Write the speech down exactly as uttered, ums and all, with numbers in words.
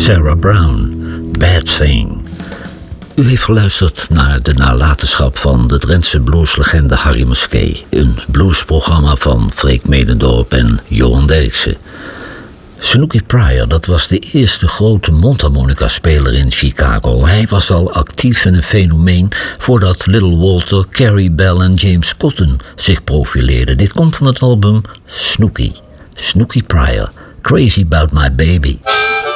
Sarah Brown, Bad Thing. U heeft geluisterd naar de nalatenschap van de Drentse blueslegende Harry Musquet. Een bluesprogramma van Freek Medendorp en Johan Derksen. Snooky Pryor, dat was de eerste grote mondharmonica-speler in Chicago. Hij was al actief en een fenomeen voordat Little Walter, Carrie Bell en James Cotton zich profileerden. Dit komt van het album Snooky. Snooky Pryor, Crazy About My Baby.